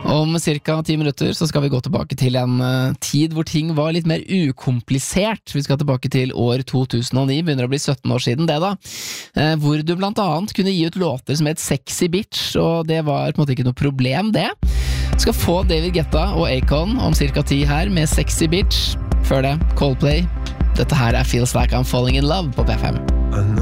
Om cirka 10 minutter så skal vi gå tilbake til en tid hvor ting var litt mer ukomplisert. Vi skal tilbake til år 2009, begynner å bli 17 år siden det da, hvor du blant annet kunne gi ut låter som het Sexy Bitch, og det var på en måte ikke noe problem det. Vi skal få David Guetta og Akon om cirka 10 her med Sexy Bitch. Før det, Coldplay. Dette her er Feels Like I'm Falling in Love på P5.